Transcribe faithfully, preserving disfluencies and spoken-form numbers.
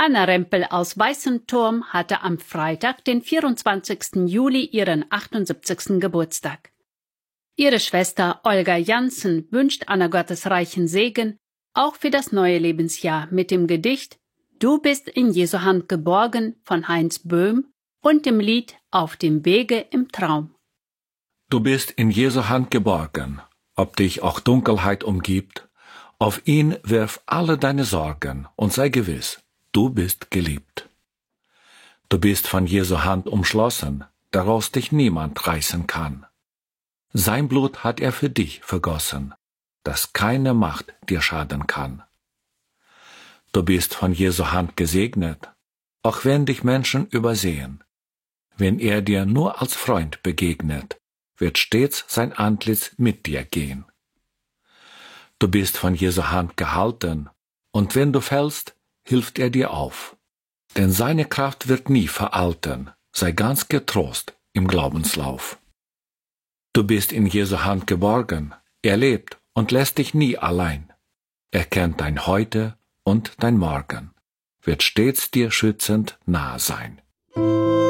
Anna Rempel aus Weißenturm hatte am Freitag, den vierundzwanzigsten Juli, ihren achtundsiebzigsten Geburtstag. Ihre Schwester Olga Jansen wünscht Anna Gottes reichen Segen, auch für das neue Lebensjahr, mit dem Gedicht »Du bist in Jesu Hand geborgen« von Heinz Böhm und dem Lied »Auf dem Wege im Traum«. Du bist in Jesu Hand geborgen, ob dich auch Dunkelheit umgibt. Auf ihn wirf alle deine Sorgen und sei gewiss, du bist geliebt. Du bist von Jesu Hand umschlossen, daraus dich niemand reißen kann. Sein Blut hat er für dich vergossen, dass keine Macht dir schaden kann. Du bist von Jesu Hand gesegnet, auch wenn dich Menschen übersehen. Wenn er dir nur als Freund begegnet, wird stets sein Antlitz mit dir gehen. Du bist von Jesu Hand gehalten, und wenn du fällst, hilft er dir auf. Denn seine Kraft wird nie veralten, sei ganz getrost im Glaubenslauf. Du bist in Jesu Hand geborgen, er lebt und lässt dich nie allein. Er kennt dein Heute und dein Morgen, wird stets dir schützend nahe sein.